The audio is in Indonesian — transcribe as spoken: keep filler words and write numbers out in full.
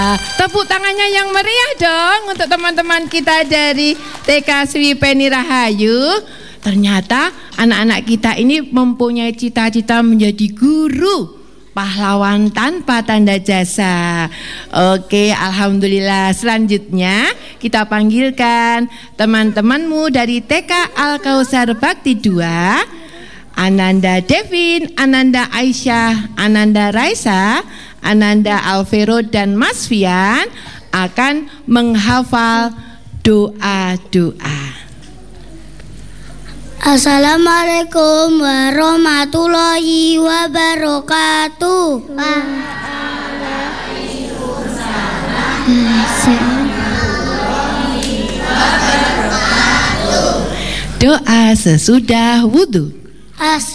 Tepuk tangannya yang meriah dong untuk teman-teman kita dari T K Sri Peni Rahayu. Ternyata anak-anak kita ini mempunyai cita-cita menjadi guru, pahlawan tanpa tanda jasa. Oke, alhamdulillah. Selanjutnya kita panggilkan teman-temanmu dari T K Al Kausar Bakti dua, Ananda Devin, Ananda Aisyah, Ananda Raisa, Ananda Alvero dan Mas Fian akan menghafal doa-doa. Assalamualaikum warahmatullahi wabarakatuh. Doa sesudah wudhu.